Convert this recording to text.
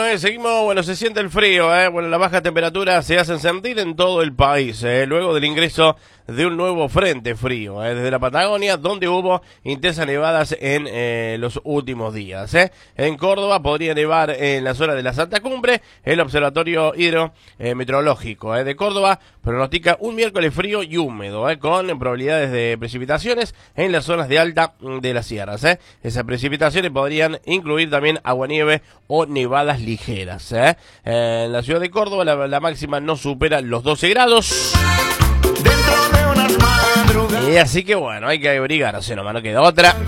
Seguimos, bueno, se siente el frío, bueno, las bajas temperaturas se hacen sentir en todo el país, luego del ingreso de un nuevo frente frío, desde la Patagonia, donde hubo intensas nevadas en los últimos días, En Córdoba podría nevar en la zona de la Santa Cumbre. El Observatorio Hidrometeorológico de Córdoba pronostica un miércoles frío y húmedo, con probabilidades de precipitaciones en las zonas de alta de las sierras, Esas precipitaciones podrían incluir también aguanieve o nevadas ligeras, En la ciudad de Córdoba la máxima no supera los 12 grados. Y así que bueno, hay que abrigarse nomás, no queda otra.